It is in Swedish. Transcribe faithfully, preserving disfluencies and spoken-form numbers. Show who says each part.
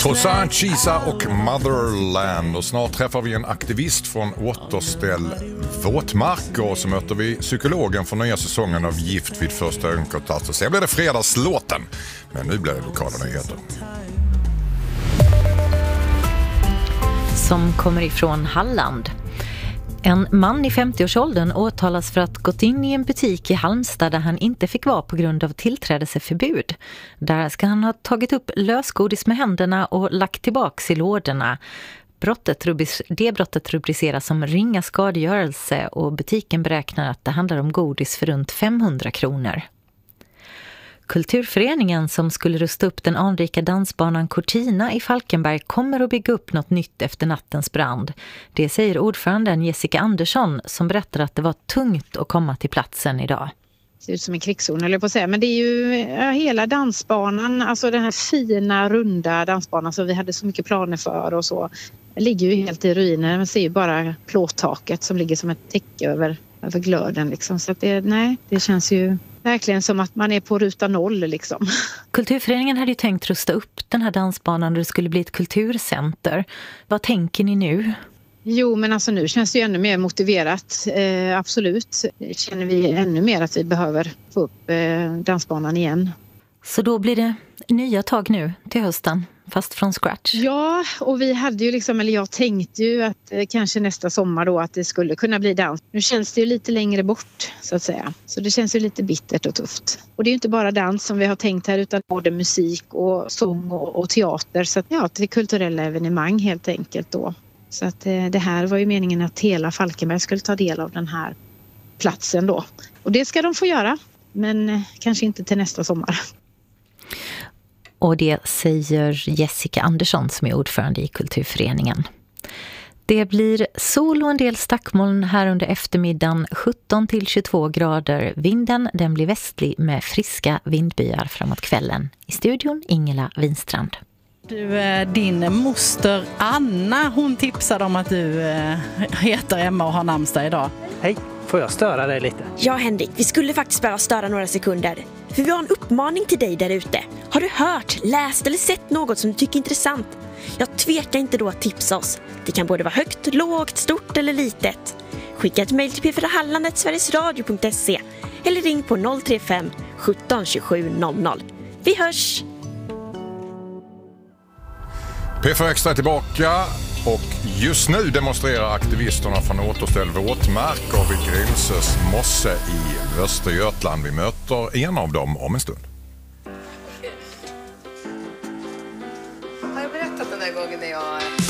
Speaker 1: Toussaint Chisa och Motherland, och snart träffar vi en aktivist från Återställ våtmarker, och så möter vi psykologen för nya säsongen av Gift vid första ögonkastet. Så sen blir det fredagslåten, men nu blir det lokala nyheter.
Speaker 2: Som kommer ifrån Halland. En man i femtioårsåldern åtalas för att gått in i en butik i Halmstad där han inte fick vara på grund av tillträdelseförbud. Där ska han ha tagit upp lösgodis med händerna och lagt tillbaks i lådorna. Brottet, det brottet rubriceras som ringa skadegörelse, och butiken beräknar att det handlar om godis för runt femhundra kronor. Kulturföreningen som skulle rusta upp den anrika dansbanan Cortina i Falkenberg kommer att bygga upp något nytt efter nattens brand. Det säger ordföranden Jessica Andersson, som berättar att det var tungt att komma till platsen idag.
Speaker 3: Det ser ut som en krigszon, eller på att säga. Men det är ju ja, hela dansbanan, alltså den här fina runda dansbanan som vi hade så mycket planer för och så, ligger ju helt i ruiner. Man ser ju bara plåttaket som ligger som ett täcke över, över glöden liksom. Så att det, nej, det känns ju verkligen som att man är på ruta noll liksom.
Speaker 2: Kulturföreningen hade ju tänkt rusta upp den här dansbanan och det skulle bli ett kulturcenter. Vad tänker ni nu?
Speaker 3: Jo, men alltså nu känns det ju ännu mer motiverat. Eh, absolut. Känner vi ännu mer att vi behöver få upp eh, dansbanan igen.
Speaker 2: Så då blir det nya tag nu till hösten, fast från scratch?
Speaker 3: Ja, och vi hade ju liksom, eller jag tänkte ju att eh, kanske nästa sommar då att det skulle kunna bli dans. Nu känns det ju lite längre bort så att säga. Så det känns ju lite bittert och tufft. Och det är ju inte bara dans som vi har tänkt här, utan både musik och sång och, och teater. Så att, ja, det är kulturella evenemang helt enkelt då. Så att eh, det här var ju meningen att hela Falkenberg skulle ta del av den här platsen då. Och det ska de få göra, men eh, kanske inte till nästa sommar.
Speaker 2: Och det säger Jessica Andersson som är ordförande i Kulturföreningen. Det blir sol och en del stackmoln här under eftermiddagen, sjutton till tjugotvå grader. Vinden den blir västlig med friska vindbyar framåt kvällen. I studion Ingela Winstrand.
Speaker 4: Du, din moster Anna, hon tipsade om att du heter Emma och har namnsdag idag.
Speaker 5: Hej, får jag störa dig lite?
Speaker 6: Ja Henrik, vi skulle faktiskt behöva störa några sekunder. För vi har en uppmaning till dig där ute. Har du hört, läst eller sett något som du tycker är intressant? Jag tvekar inte då att tipsa oss. Det kan både vara högt, lågt, stort eller litet. Skicka ett mejl till p fyra halland snabel-a sverigesradio punkt se eller ring på noll tre fem sjutton tjugosju noll noll. Vi hörs!
Speaker 1: P fyra Extra är tillbaka, och just nu demonstrerar aktivisterna från Återställ våtmarker vid Grimsös mosse i Östergötland. Vi möter en av dem om en stund.
Speaker 7: Har jag berättat den där gången när jag